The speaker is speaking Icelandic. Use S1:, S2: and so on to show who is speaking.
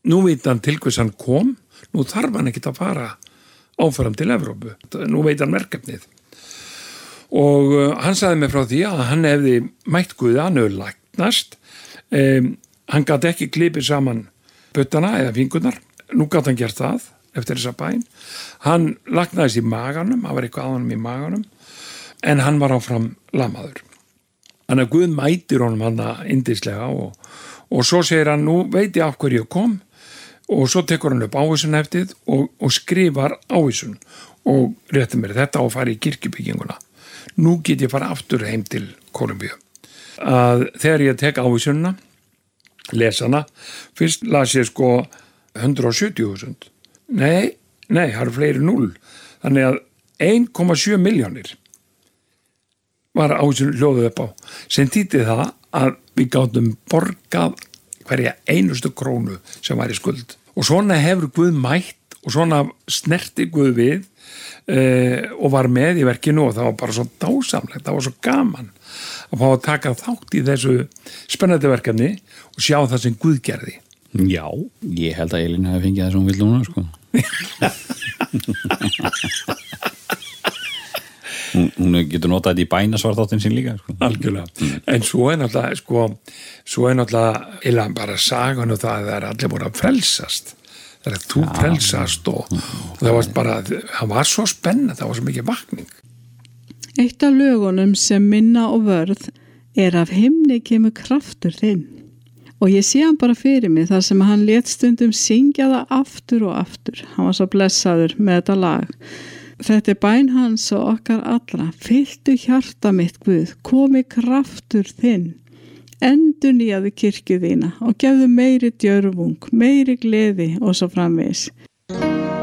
S1: nú veit hann til hvers hann kom, nú þarf hann ekkert að fara áfram til Evrópu, nú veit hann verkefnið. Og hann sagði mér frá því að hann hefði mætt Guði, hann hefði læknast, hann gat ekki klipið saman puttana eða fingurnar, nú gat hann gert það eftir þessa bæn. Hann læknaðist í maganum, það var eitthvað á honum í maganum, en hann var áfram lamaður. Þannig að Guð mætir honum hann yndislega og svo segir hann, nú veit ég af hverju ég kom, og svo tekur hann upp ávísunaheftið og skrifar ávísun og rétti mér þetta og fara í kirkjubygginguna. Nú get ég fara aftur heim til Kólumbíu. Að þegar ég tek ávísunna, lesana, fyrst las ég 170.000. Nei, það eru fleiri 0. Þannig að 1,7 milljónir var ávísun hljóðuð upp á. Sem þýddi það að við gátum borgað hverja einustu krónu sem var í skuld. Og svona hefur Guð mætt og svona snerti Guð við og var með í verkinu og það var bara svo dásamlegt, það var svo gaman að fá að taka þátt í þessu spennandi verkefni og sjá það sem Guð gerði.
S2: Já, ég held að Elín hafi fengið það sem hún vill núna, sko. Hún getur notað þetta í bænasvartáttin sín líka, sko.
S1: Algjörlega. En svo náttúrulega eða bara sagan og það er allir voru að frelsast. Það er þú frelsast og það var bara, það var svo spennandi, það var svo mikið vakning.
S3: Eitt af lögunum sem minna og vörð er af himni kemur kraftur þinn. Og ég sé hann bara fyrir mig þar sem hann lét stundum syngja það aftur og aftur. Hann var svo blessaður með þetta lag. Þetta er bæn hans og okkar allra. Fylltu hjarta mitt Guð, komi kraftur þinn. Endurnýjaðu kirkju þína og gefðu meiri djörfung, meiri gleði og svo framvegis.